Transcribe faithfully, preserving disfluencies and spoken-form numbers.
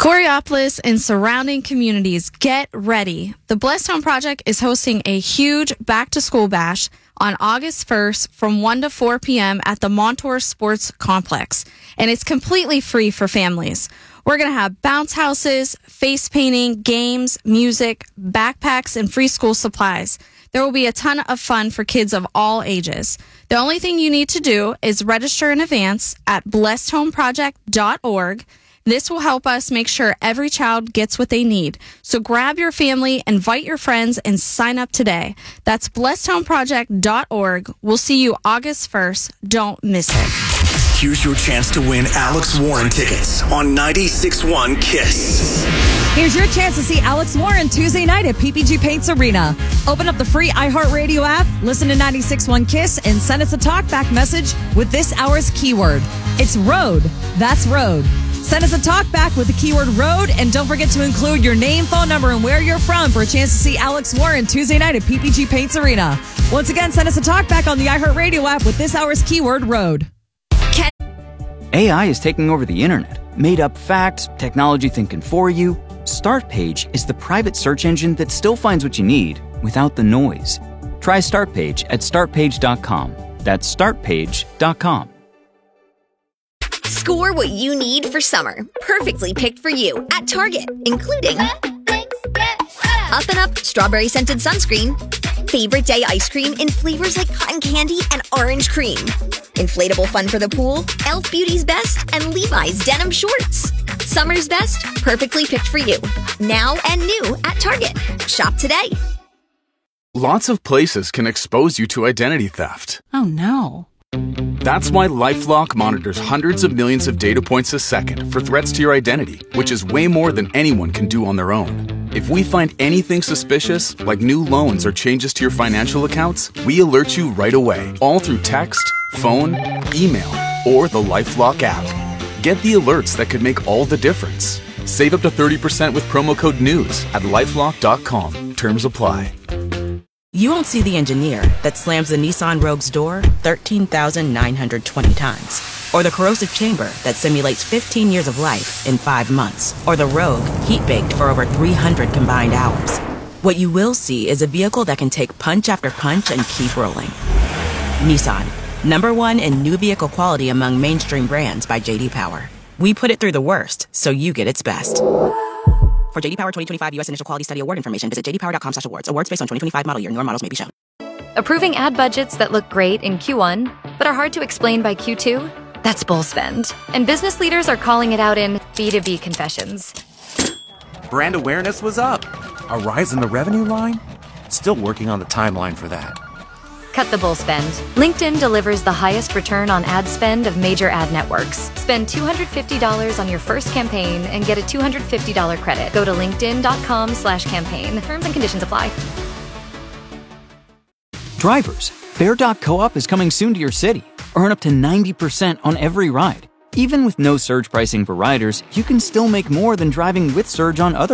Coraopolis and surrounding communities, get ready. The Blessed Home Project is hosting a huge back-to-school bash on August first from one to four p.m. at the Montour Sports Complex, and it's completely free for families. We're going to have bounce houses, face painting, games, music, backpacks, and free school supplies. There will be a ton of fun for kids of all ages. The only thing you need to do is register in advance at blessed home project dot org. This will help us make sure every child gets what they need. So grab your family, invite your friends, and sign up today. That's blessed home project dot org. We'll see you August first. Don't miss it. Here's your chance to win Alex Warren tickets on ninety-six point one KISS. Here's your chance to see Alex Warren Tuesday night at P P G Paints Arena. Open up the free iHeartRadio app, listen to ninety-six point one KISS, and send us a talkback message with this hour's keyword. It's road. That's road. Send us a talk back with the keyword road, and don't forget to include your name, phone number, and where you're from for a chance to see Alex Warren Tuesday night at P P G Paints Arena. Once again, send us a talk back on the iHeartRadio app with this hour's keyword road. A I is taking over the internet. Made up facts, technology thinking for you. Startpage is the private search engine that still finds what you need without the noise. Try Startpage at start page dot com. That's start page dot com. Score what you need for summer. Perfectly picked for you at Target, including Up and Up strawberry scented sunscreen, favorite day ice cream in flavors like cotton candy and orange cream, inflatable fun for the pool, Elf Beauty's Best, and Levi's denim shorts. Summer's best, perfectly picked for you. Now and new at Target. Shop today. Lots of places can expose you to identity theft. Oh no. That's why LifeLock monitors hundreds of millions of data points a second for threats to your identity, which is way more than anyone can do on their own. If we find anything suspicious, like new loans or changes to your financial accounts, we alert you right away, all through text, phone, email, or the LifeLock app. Get the alerts that could make all the difference. Save up to thirty percent with promo code NEWS at lifelock dot com. Terms apply. You won't see the engineer that slams the Nissan Rogue's door thirteen thousand nine hundred twenty times. Or the corrosive chamber that simulates fifteen years of life in five months. Or the Rogue heat-baked for over three hundred combined hours. What you will see is a vehicle that can take punch after punch and keep rolling. Nissan, number one in new vehicle quality among mainstream brands by J D Power. We put it through the worst, so you get its best. For J D Power twenty twenty-five U S Initial Quality Study Award information, visit j d power dot com slash awards. Awards based on twenty twenty-five model year. Newer models may be shown. Approving ad budgets that look great in Q one, but are hard to explain by Q two? That's bull spend. And business leaders are calling it out in B two B confessions. Brand awareness was up. A rise in the revenue line? Still working on the timeline for that. Cut the bull spend. LinkedIn delivers the highest return on ad spend of major ad networks. Spend two hundred fifty dollars on your first campaign and get a two hundred fifty dollars credit. Go to linkedin dot com slash campaign. Terms and conditions apply. Drivers, Fare dot coop is coming soon to your city. Earn up to ninety percent on every ride. Even with no surge pricing for riders, you can still make more than driving with surge on other